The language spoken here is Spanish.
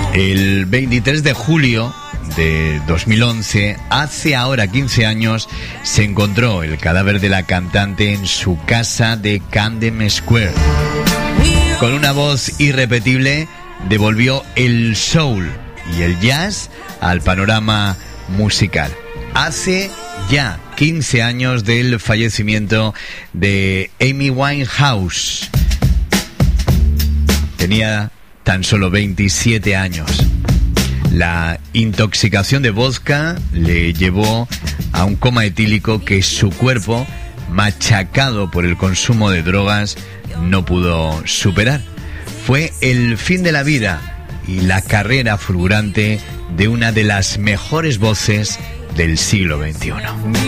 El 23 de julio de 2011, hace ahora 15 años, se encontró el cadáver de la cantante en su casa de Camden Square. Con una voz irrepetible, devolvió el soul y el jazz al panorama musical. Hace ya 15 años del fallecimiento de Amy Winehouse. Tenía tan solo 27 años. La intoxicación de vodka le llevó a un coma etílico que su cuerpo, machacado por el consumo de drogas, no pudo superar. Fue el fin de la vida y la carrera fulgurante de una de las mejores voces del siglo XXI.